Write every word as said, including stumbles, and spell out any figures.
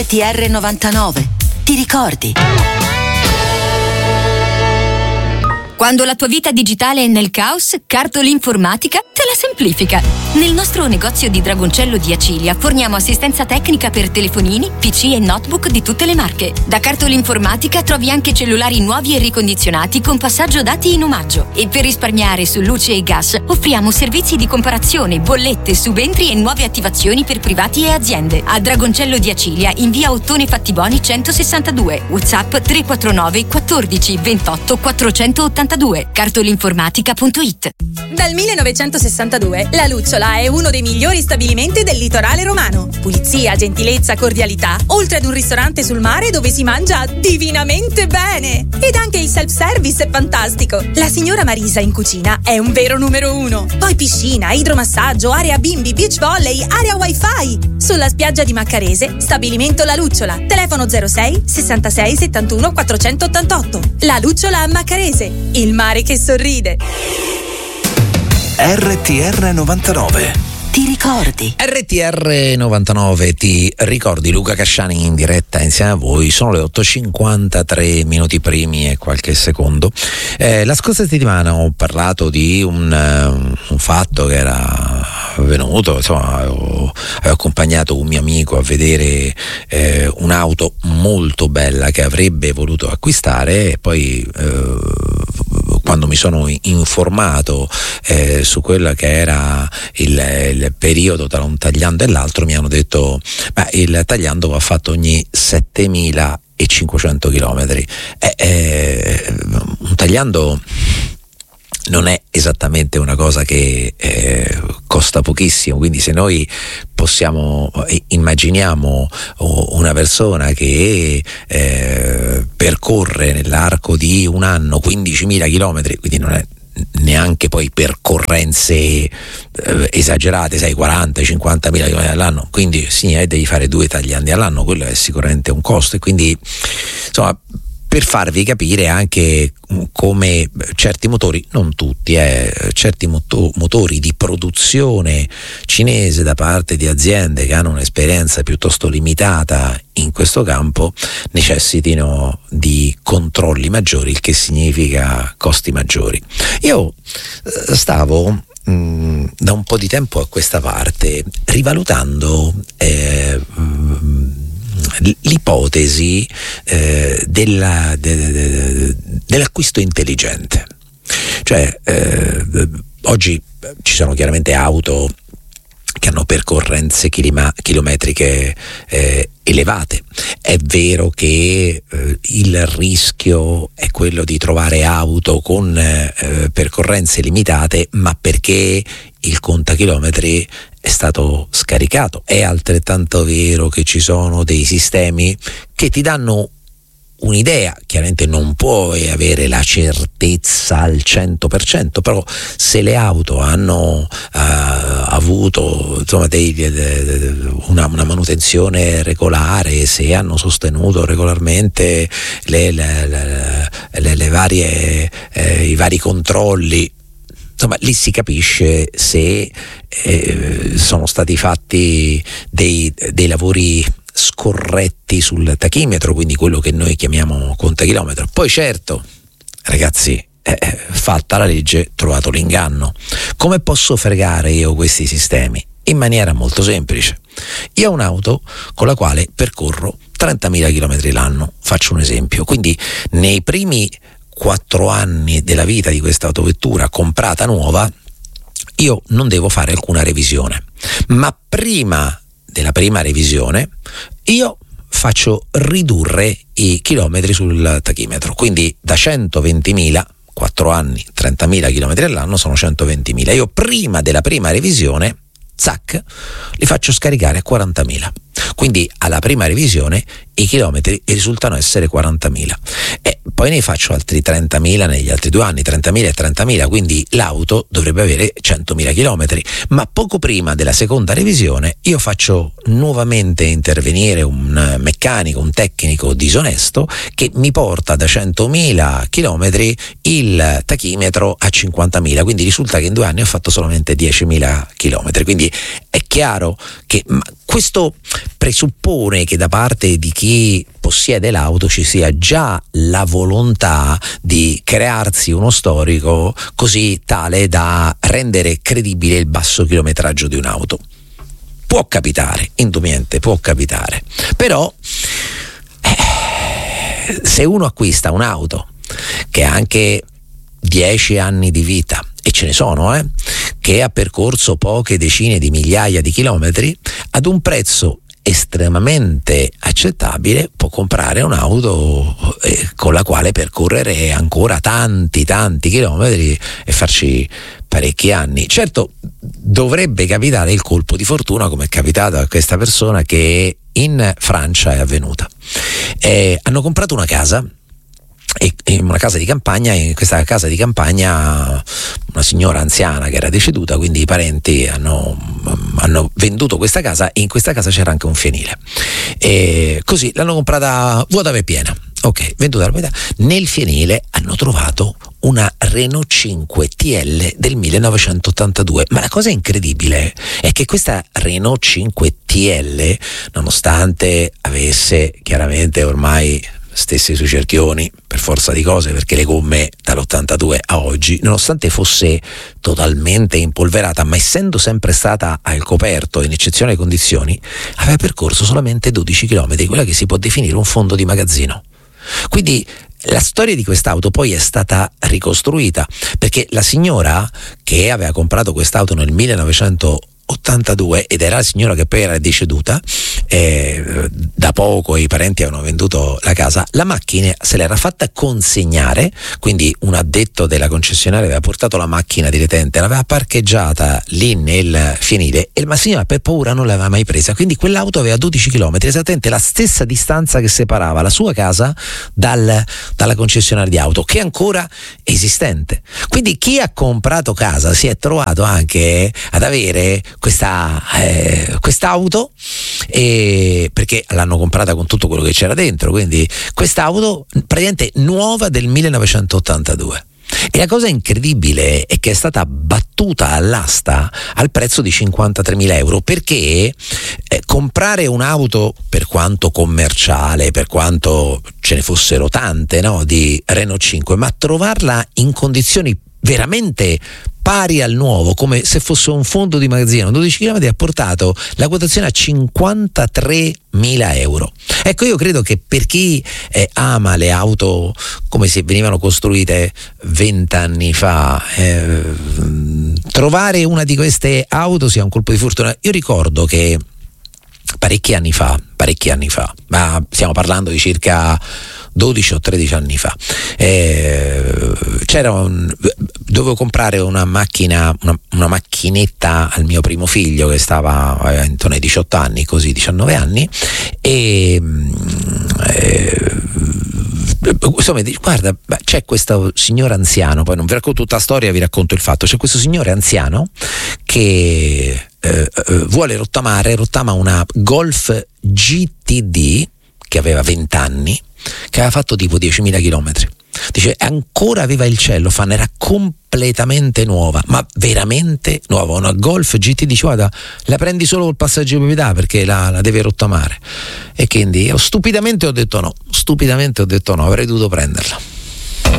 T R novantanove. Ti ricordi? Quando la tua vita digitale è nel caos, Cartol Informatica te la semplifica. Nel nostro negozio di Dragoncello di Acilia forniamo assistenza tecnica per telefonini, P C e notebook di tutte le marche. Da Cartol Informatica trovi anche cellulari nuovi e ricondizionati con passaggio dati in omaggio. E per risparmiare su luce e gas offriamo servizi di comparazione, bollette, subentri e nuove attivazioni per privati e aziende. A Dragoncello di Acilia in via Ottone Fattiboni centosessantadue. WhatsApp tre quattro nove quattordici ventotto quattrocentottantadue. cartolinformatica punto it. Dal millenovecentosessantadue La Lucciola è uno dei migliori stabilimenti del litorale romano. Pulizia, gentilezza, cordialità, oltre ad un ristorante sul mare dove si mangia divinamente bene. Ed anche il self-service è fantastico. La signora Marisa in cucina è un vero numero uno. Poi piscina, idromassaggio, area bimbi, beach volley, area wifi. Sulla spiaggia di Maccarese, stabilimento La Lucciola. Telefono zero sei sessantasei settantuno quattrocentottantotto. La Lucciola a Maccarese. Il mare che sorride. R T R novantanove. Ti ricordi? R T R novantanove, ti ricordi? Luca Casciani in diretta insieme a voi. Sono le otto e cinquantatré minuti primi e qualche secondo. Eh, la scorsa settimana ho parlato di un, uh, un fatto che era avvenuto. Insomma, avevo, avevo accompagnato un mio amico a vedere eh, un'auto molto bella che avrebbe voluto acquistare e poi eh, quando mi sono informato eh, su quello che era il, il periodo tra un tagliando e l'altro, mi hanno detto ma il tagliando va fatto ogni settemilacinquecento chilometri. Eh, eh, un tagliando non è esattamente una cosa che eh, costa pochissimo, quindi se noi possiamo, immaginiamo una persona che eh, percorre nell'arco di un anno quindicimila chilometri, quindi non è neanche poi percorrenze eh, esagerate, sai, quaranta cinquantamila chilometri all'anno, quindi sì, eh, devi fare due tagliandi all'anno, quello è sicuramente un costo. E quindi insomma, per farvi capire anche come certi motori, non tutti, eh, certi moto- motori di produzione cinese da parte di aziende che hanno un'esperienza piuttosto limitata in questo campo necessitino di controlli maggiori, il che significa costi maggiori. Io eh, stavo mh, da un po' di tempo a questa parte rivalutando eh, mh, l'ipotesi eh, della, de, de, de, dell'acquisto intelligente. Cioè eh, oggi ci sono chiaramente auto che hanno percorrenze chilima, chilometriche eh, elevate. È vero che eh, il rischio è quello di trovare auto con eh, percorrenze limitate, ma perché il contachilometri è stato scaricato. È altrettanto vero che ci sono dei sistemi che ti danno un'idea, chiaramente non puoi avere la certezza al cento per cento, però se le auto hanno uh, avuto insomma dei, de, de, de, una, una manutenzione regolare, se hanno sostenuto regolarmente le, le, le, le, le varie, eh, i vari controlli, insomma lì si capisce se eh, sono stati fatti dei, dei lavori scorretti sul tachimetro, quindi quello che noi chiamiamo contachilometro. Poi certo, ragazzi, eh, fatta la legge, trovato l'inganno. Come posso fregare io questi sistemi? In maniera molto semplice. Io ho un'auto con la quale percorro trentamila chilometri l'anno, faccio un esempio, quindi nei primi quattro anni della vita di questa autovettura comprata nuova io non devo fare alcuna revisione, ma prima della prima revisione io faccio ridurre i chilometri sul tachimetro, quindi da centoventimila, quattro anni, trentamila chilometri all'anno sono centoventimila. Io prima della prima revisione, zac, li faccio scaricare a quarantamila. Quindi alla prima revisione i chilometri risultano essere quarantamila e poi ne faccio altri trentamila negli altri due anni, trentamila e trentamila, quindi l'auto dovrebbe avere centomila chilometri, ma poco prima della seconda revisione io faccio nuovamente intervenire un meccanico, un tecnico disonesto che mi porta da centomila chilometri il tachimetro a cinquantamila, quindi risulta che in due anni ho fatto solamente diecimila chilometri. Quindi è chiaro che questo presuppone che da parte di chi possiede l'auto ci sia già la volontà di crearsi uno storico così tale da rendere credibile il basso chilometraggio di un'auto. Può capitare, indubbiamente può capitare, però eh, se uno acquista un'auto che ha anche dieci anni di vita, e ce ne sono, eh, che ha percorso poche decine di migliaia di chilometri, ad un prezzo estremamente accettabile può comprare un'auto eh, con la quale percorrere ancora tanti tanti chilometri e farci parecchi anni. Certo, dovrebbe capitare il colpo di fortuna, come è capitato a questa persona che in Francia è avvenuta. Eh, hanno comprato una casa, in una casa di campagna, in questa casa di campagna una signora anziana che era deceduta, quindi i parenti hanno, hanno venduto questa casa, e in questa casa c'era anche un fienile, e così l'hanno comprata vuota per piena. Ok, venduta la proprietà. Nel fienile hanno trovato una Renault cinque T L del millenovecentottantadue, ma la cosa incredibile è che questa Renault cinque T L, nonostante avesse chiaramente ormai stesse sui cerchioni per forza di cose, perché le gomme dall'ottantadue a oggi, nonostante fosse totalmente impolverata, ma essendo sempre stata al coperto in eccezionali condizioni, aveva percorso solamente dodici chilometri, quella che si può definire un fondo di magazzino. Quindi la storia di quest'auto poi è stata ricostruita, perché la signora che aveva comprato quest'auto nel millenovecentottantadue, ed era la signora che poi era deceduta, eh, da poco i parenti avevano venduto la casa, la macchina se l'era fatta consegnare, quindi un addetto della concessionaria aveva portato la macchina direttamente, l'aveva parcheggiata lì nel fienile, e la signora per paura non l'aveva mai presa, quindi quell'auto aveva dodici chilometri, esattamente la stessa distanza che separava la sua casa dal, dalla concessionaria di auto, che è ancora esistente. Quindi chi ha comprato casa si è trovato anche ad avere questa eh, quest'auto, eh, perché l'hanno comprata con tutto quello che c'era dentro, quindi quest'auto praticamente nuova del millenovecentottantadue. E la cosa incredibile è che è stata battuta all'asta al prezzo di cinquantatremila euro, perché eh, comprare un'auto, per quanto commerciale, per quanto ce ne fossero tante, no, di Renault cinque, ma trovarla in condizioni veramente pari al nuovo, come se fosse un fondo di magazzino, dodici chilometri, ha portato la quotazione a cinquantatremila euro. Ecco, io credo che per chi eh, ama le auto come se venivano costruite vent'anni fa, eh, trovare una di queste auto sia un colpo di fortuna. Io ricordo che parecchi anni fa, parecchi anni fa, ma stiamo parlando di circa dodici o tredici anni fa, eh, c'era un, dovevo comprare una macchina, una, una macchinetta al mio primo figlio che stava aveva intorno ai diciotto anni, così diciannove anni, e eh, insomma dice, guarda, c'è questo signore anziano, poi non vi racconto tutta la storia, vi racconto il fatto, c'è questo signore anziano che eh, eh, vuole rottamare, rottama una Golf G T D che aveva venti anni, che aveva fatto tipo diecimila chilometri. Dice, ancora aveva il cellophane, era completamente nuova, ma veramente nuova, una Golf G T D. Dice, guarda, la prendi solo col passaggio di proprietà perché la, la deve rottamare. E quindi io stupidamente ho detto no, stupidamente ho detto no, avrei dovuto prenderla.